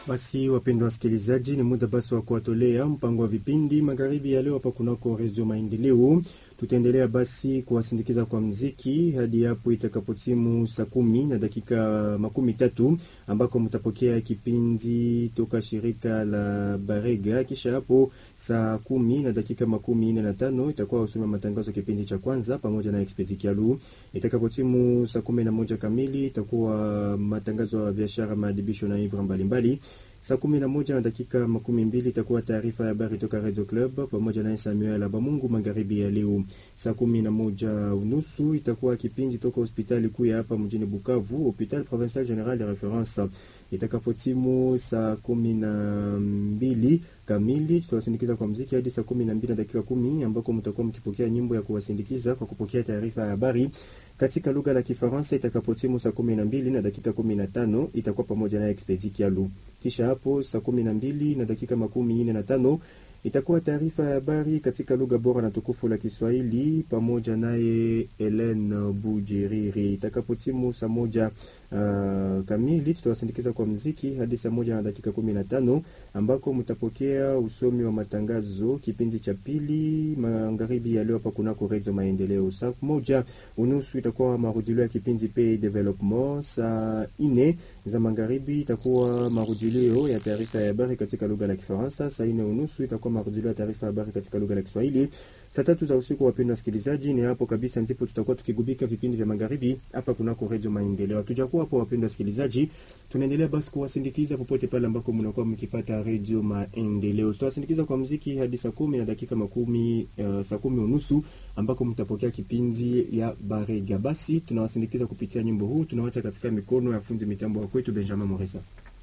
Basi wapendwa wasikilizaji, ni muda basi wa kuwatolea mpango wa vipindi magharibi ya leo hapa kunako Radio Maendeleo. Tutaendelea basi kuwasindikiza kwa mziki hadi hapo itakapotimu saa 10 na dakika 13 ambako mtapokea kipindi toka shirika la Barega. Kisha hapo saa 10 na dakika 45 itakuwa usome matangazo kipindi cha kwanza pamoja na Expedi Kialu. Itakapotimu saa 11 kamili itakuwa matangazo ya biashara, maadibisho na ibra mbalimbali. Saa 11 na dakika 12 itakuwa taarifa ya habari toka Radio Club pamoja na Samuel Abamungu magharibi ya leo. Saa 11:30 itakuwa kipindi toka hospitali kuu ya hapa mjini Bukavu, Hopital Provincial General de Reference. Itakapotimu saa 12 kamili tutawasindikiza kwa muziki hadi saa 12 na dakika 10 ambako mtakuwa mkipokea nyimbo ya kuwasindikiza kwa kupokea taarifa ya habari katika lugha la Kifaransa. Itakapotimu saa 12 na dakika 15 itakuwa pamoja na Expedi Kialu. Kisha hapo saa 12 na dakika 45 itakuwa taarifa ya habari katika lugha bora na tukufu la Kiswahili pamoja naye Helen Bujiriri. Itakapotimu saa 1 kamili tutawasindikiza kwa muziki hadi saa 1 na dakika 15 ambako mtapokea usomi wa matangazo kipindi cha pili magharibi ya leo hapa kunako Radio Maendeleo. Saa 1:30 itakuwa marudilio ya kipindi Pay Development. Saa 4 za magharibi itakuwa marudilio ya taarifa ya habari katika lugha la Kifaransa. Saa 4:30 itakuwa marudilio ya taarifa ya habari katika lugha la Kiswahili. Saa 3 za usiku, wapendwa wasikilizaji, ni hapo kabisa ndipo tutakuwa tukigubika vipindi vya magharibi hapa kunako Radio Maendeleo. Tujakuwa hapo, wapendwa wasikilizaji, tunaendelea basi kuwasindikiza popote pale ambako mnakuwa mkipata Radio Maendeleo. Tutawasindikiza kwa muziki hadi saa 10 na dakika 10, saa 10:30 ambako mtapokea kipindi ya Barega. Basi tunawasindikiza kupitia nyimbo huu, tunawacha katika mikono ya fundi mitambo wa kwetu Benjamin Moresa.